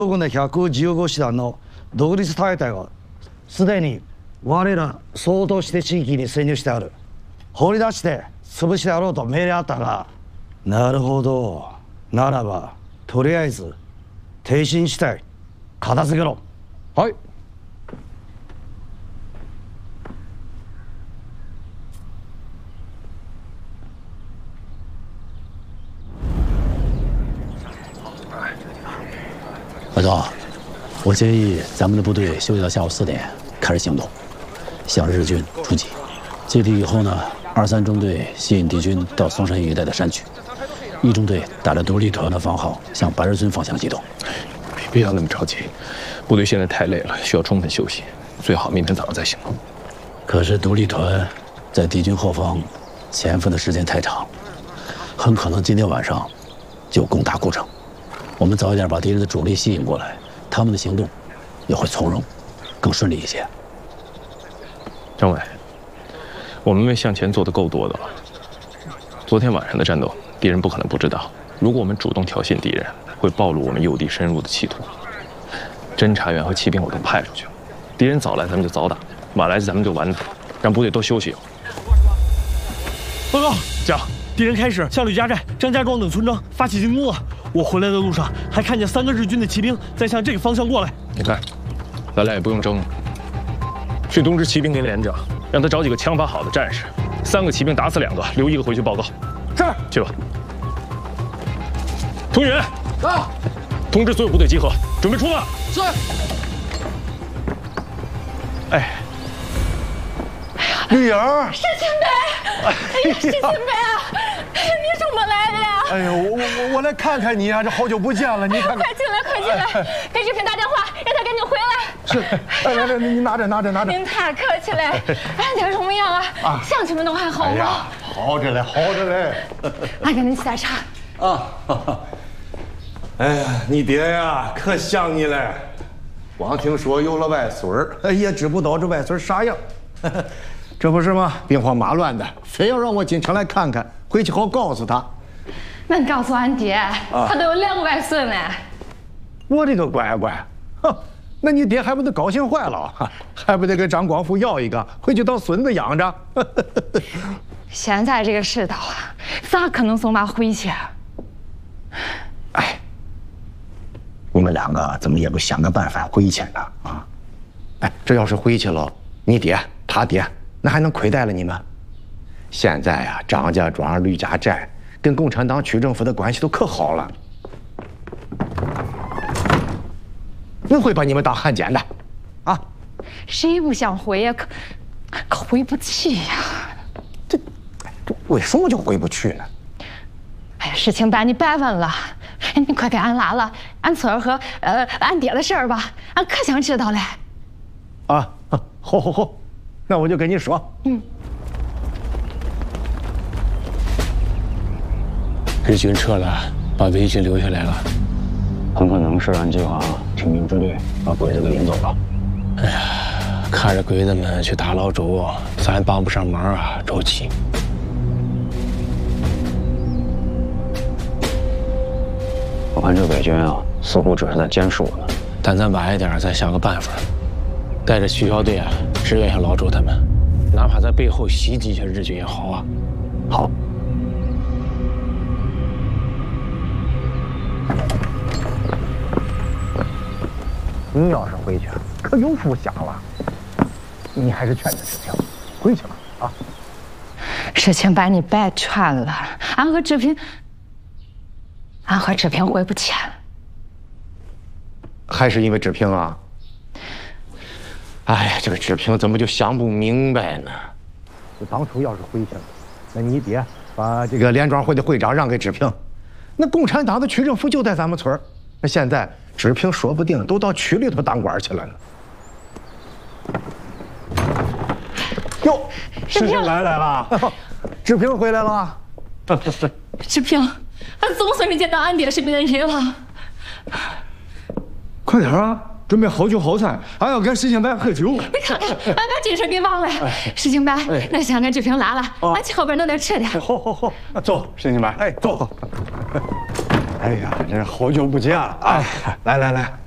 軍の115師団の独立隊隊がすでに我ら相当して地域に潜入してある。掘り出して潰してやろうと命令あったが、なるほど。ならばとりあえず挺身地帯片付けろ。 はい。 老赵，我建议咱们的部队休息到下午4点开始行动，向日军出击。接敌以后呢，2、3中队吸引敌军到松山一带的山区，1中队带着独立团的番号向白日村方向机动。 别要那么着急，部队现在太累了，需要充分休息，最好明天早上再行动。 可是独立团在敌军后方潜伏的时间太长，很可能今天晚上就攻打故城。我们早一点把敌人的主力吸引过来，他们的行动也会从容，更顺利一些。 张伟，我们为向前做的够多的了。昨天晚上的战斗，敌人不可能不知道。如果我们主动挑衅敌人，会暴露我们诱敌深入的企图。侦察员和骑兵我都派出去了，敌人早来咱们就早打，晚来咱们就晚打，让部队多休息。 报告， 讲， 敌人开始向吕家寨、张家庄等村庄发起进攻了。我回来的路上还看见3个日军的骑兵在向这个方向过来。 你看，咱俩也不用争了，去通知骑兵连连长，让他找几个枪法好的战士，3个骑兵打死2个，留1个回去报告。 是， 去吧。通远， 到， 通知所有部队集合，准备出发。 是。 哎， 绿儿， 是前辈，哎呀，是前辈啊，你怎么来的呀？ 哎呦，我来看看你啊，这好久不见了，你看看。 快进来，快进来，给志平打电话，让他赶紧回来。 是，来，你拿着。 您太客气了，俺爹什么样啊？乡亲们都还好吗？ 哎呀，好着嘞。 俺给您沏点茶。 啊，哎呀，你爹呀，可想你了。光听说有了外孙儿，也知不道这外孙啥样。这不是吗？兵荒马乱的，非要让我进城来看看，回去好告诉他。 那告诉俺爹，他都有2个外孙呢。 我这个乖乖，哼，那你爹还不得高兴坏了？还不得给张光福要一个，回去当孙子养着。 现在这个世道啊，咋可能送他回去？ 哎，你们2个怎么也不想个办法回去呢？啊！ 哎，这要是回去了，你爹他爹那还能亏待了你们？现在呀，张家庄、吕家寨跟共产党区政府的关系都可好了，我会把你们当汉奸的，啊！ 谁不想回呀？可回不去呀。 这为什么就回不去呢？ 哎呀，事情把你别问了，你快给俺拉了俺村和俺爹的事儿吧，俺可想知道嘞。 啊，好，那我就跟你说。 日军撤了，把伪军留下来了，很可能是按计划听命支队把鬼子给引走了。哎呀，看着鬼子们去打老周，咱也帮不上忙啊，着急。我看这伪军啊，似乎只是在监视我们，但咱晚一点再想个办法，带着徐小队啊支援一下老周他们，哪怕在背后袭击一下日军也好啊。好。 你要是回去，可有福享了。你还是劝劝志平，回去吧啊！ 事情把你别劝了，俺和志平回不去了。 还是因为志平啊？哎呀，这个志平怎么就想不明白呢？就当初要是回去了，那你爹把这个联庄会的会长让给志平，那共产党的区政府就在咱们村儿，那现在志平说不定都到区里头当官去了呢。哟，事情来了，志平回来了。 志平，俺总算是见到俺爹身边的人了。 快点啊，准备好酒好菜，俺要跟石青白喝酒。 你看看，俺把这事别忘了。石青白，那先给志平拉了，俺去后边弄点吃的。 好，走，石青白，哎，走。哎呀，这好久不见了，哎，来。